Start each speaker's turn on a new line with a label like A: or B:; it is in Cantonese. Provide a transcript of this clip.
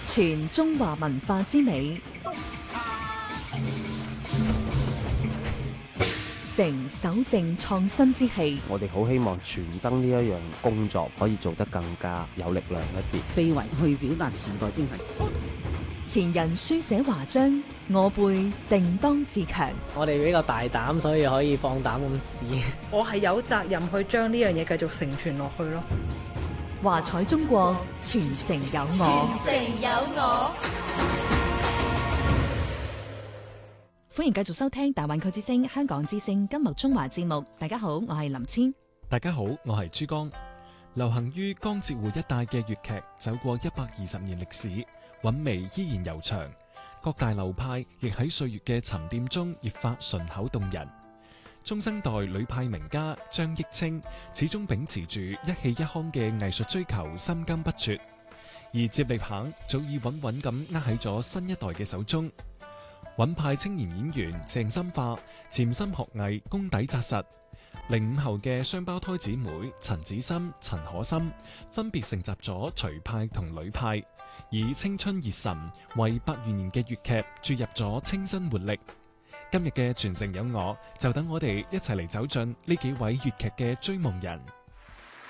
A: 傳中華文化之美，承守正創新之氣。
B: 我哋好希望傳燈呢一樣工作可以做得更加有力量一啲，
C: 非遺去表達時代精神。
A: 前人書寫華章，我輩定當自強。
D: 我哋比較大膽，所以可以放膽咁試。
E: 我係有責任去將呢樣嘢繼續承傳落去咯。
A: 華彩中國，傳承有我。
F: 傳承有我。
A: 歡迎繼續收聽大灣區之聲香港之聲金麥中華節目。大家好，我係林千。
G: 大家好，我係珠江。流行於江浙滬一帶嘅粵劇走過120年歷史，韻味依然悠長。各大流派亦喺歲月嘅沉澱中越發順口動人。中生代呂派名家張益清始終秉持住一氣一腔嘅藝術追求，心甘不絕。而接力棒早已穩穩咁握喺咗新一代嘅手中。韻派青年演員鄭深化潛心學藝，功底扎實。05後嘅雙胞胎姊妹陳子深、陳可心分別承襲咗徐派同呂派，以青春熱忱為8餘年嘅粵劇注入咗清新活力。今日嘅傳承有我，就等我哋一齊嚟走進呢幾位粵劇嘅追夢人。